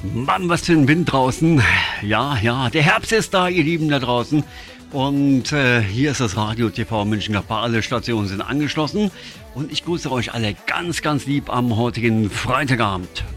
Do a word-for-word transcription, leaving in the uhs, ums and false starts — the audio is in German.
Mann, was für ein Wind draußen. Ja, ja, der Herbst ist da, ihr Lieben da draußen. Und äh, hier ist das Radio T V Mönchengladbach. Alle Stationen sind angeschlossen. Und ich grüße euch alle ganz, ganz lieb am heutigen Freitagabend.